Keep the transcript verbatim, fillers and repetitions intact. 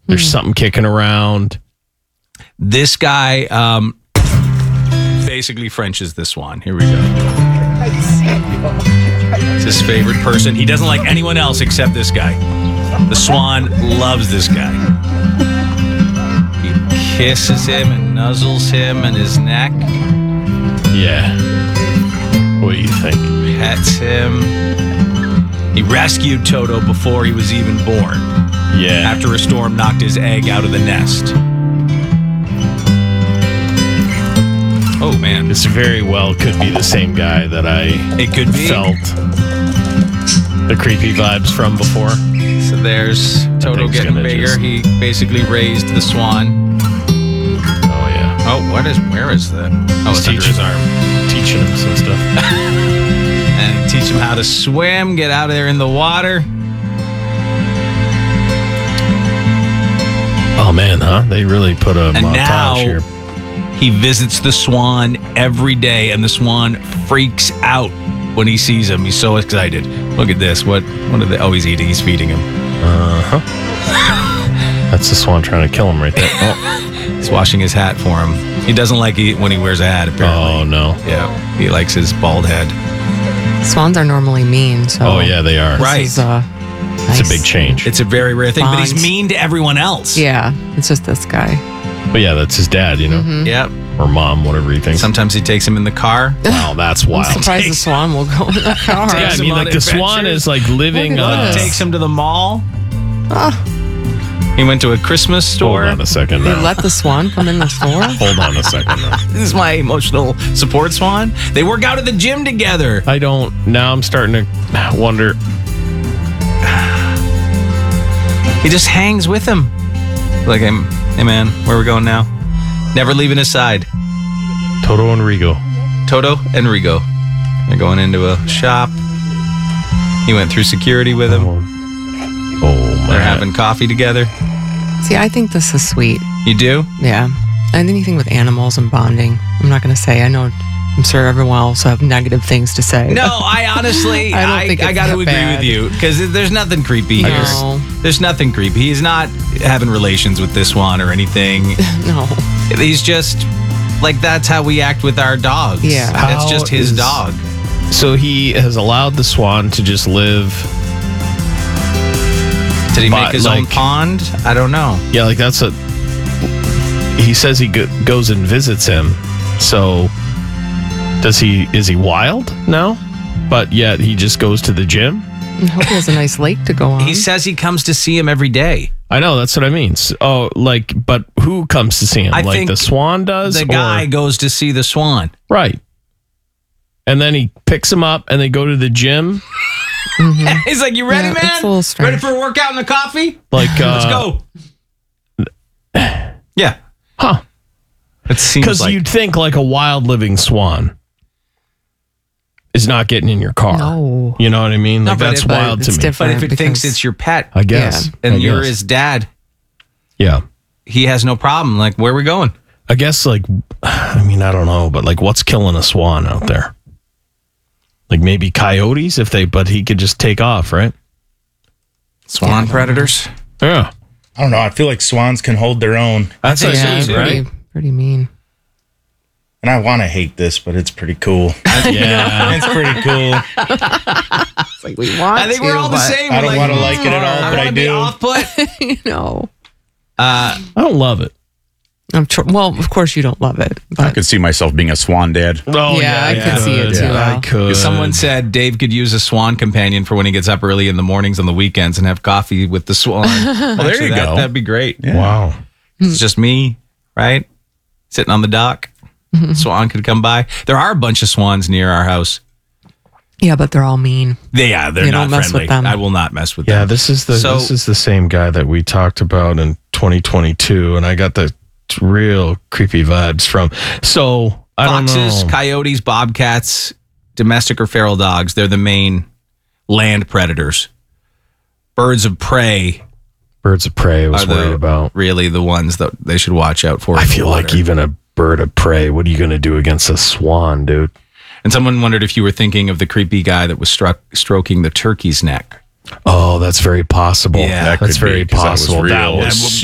There's mm. something kicking around. This guy um, basically Frenches the swan. Here we go. It's his favorite person. He doesn't like anyone else except this guy. The swan loves this guy. He kisses him and nuzzles him in his neck. Yeah. What do you think? Pets him. He rescued Toto before he was even born. Yeah. After a storm knocked his egg out of the nest. Oh, man. This very well could be the same guy that I it could be. felt the creepy vibes from before. So there's Toto getting bigger. Just... He basically raised the swan. Oh, yeah. Oh, what is, where is that? Oh, He's it's under his arm. Teaching him some stuff. And teach him how to swim, get out of there in the water. Oh, man, huh? They really put a and montage now, here. He visits the swan every day, and the swan freaks out when he sees him. He's so excited. Look at this. What What are they? Oh, he's eating. He's feeding him. Uh-huh. That's the swan trying to kill him right there. Oh. He's washing his hat for him. He doesn't like it when he wears a hat, apparently. Oh, no. Yeah. He likes his bald head. Swans are normally mean, so... Oh, yeah, they are. Right. Is, uh, it's nice. a big change. It's a very rare thing, Bond. but he's mean to everyone else. Yeah, it's just this guy. But yeah, that's his dad, you know? Mm-hmm. Yep. Or mom, whatever he thinks. Sometimes he takes him in the car. Wow, that's wild. I'm surprised the swan will go in the car. Yeah, I mean, like the swan is like living... Uh, takes him to the mall. Oh. He went to a Christmas store. Hold on a second They now. let the swan come in the store? Hold on a second now. This is my emotional support swan. They work out at the gym together. I don't... Now I'm starting to wonder... He just hangs with him. Like, hey, hey man, where are we going now? Never leaving his side. Toto and Rigo. Toto and Rigo. They're going into a shop. He went through security with him. Oh, oh man. They're having coffee together. See, I think this is sweet. You do? Yeah. And anything with animals and bonding. I'm not going to say. I know, I'm sure everyone else will have negative things to say. No, I honestly, I don't I, think I, it's got to that agree bad. with you because there's nothing creepy No. here. There's nothing creepy. He's not having relations with this one or anything. No. He's just like, that's how we act with our dogs. Yeah. It's How just his is- dog. So he has allowed the swan to just live... Did he But, make his like- own pond? I don't know. Yeah, like that's a... He says he go, goes and visits him. So does he... Is he wild now? But yet he just goes to the gym? I hope he has a nice lake to go on. He says he comes to see him every day. I know, that's what I mean. So, oh, like, but who comes to see him? I like think the swan does? The or- guy goes to see the swan. Right. And then he picks him up and they go to the gym. Mm-hmm. He's like, you ready, Yeah, man? it's a little strange. Ready for a workout and a coffee? Like, uh, Let's go. Yeah. Huh. It seems Because like... you'd think like a wild living swan is not getting in your car. No. You know what I mean? Like No, but that's it- but wild to it's me. different. But if it thinks because- it's your pet I guess. Yeah. and I you're guess. his dad, Yeah. he has no problem. Like, where are we going? I guess like, I mean, I don't know, but like what's killing a swan out there? Like maybe coyotes if they, but he could just take off, right? Swan predators? Yeah. I don't know. I feel like swans can hold their own. That's think what so, I Yeah, mean, too. pretty, right? pretty mean. And I want to hate this, but it's pretty cool. Yeah. It's pretty cool. It's like we want I think to, we're all the but, same. I We're don't want to like it at all, but I wanna be do. off-put. You know. Uh, I don't love it. I'm tr- well, of course you don't love it, I but could see myself being a swan dad. Oh, Yeah, I could see it too, I Al. could. someone said Dave could use a swan companion for when he gets up early in the mornings on the weekends and have coffee with the swan. well, there you go. That'd be great. Wow. It's just me, right? Sitting on the dock. Swan could come by. There are a bunch of swans near our house. yeah, but they're all mean. They, yeah, they're You not don't mess friendly. with them. I will not mess with Yeah, them. this is the So- this is the same guy that we talked about in twenty twenty-two, and I got the real creepy vibes from. So I Foxes, don't know. coyotes, bobcats, domestic or feral dogs, they're the main land predators. Birds of prey Birds of prey I was are worried the, about. really the ones that they should watch out for. I in the feel like water. even a bird of prey. What are you going to do against a swan, dude? And someone wondered if you were thinking of the creepy guy that was struck, stroking the turkey's neck. Oh, that's very possible. Yeah, that that's could be, very 'cause that was possible. That real. was Yeah,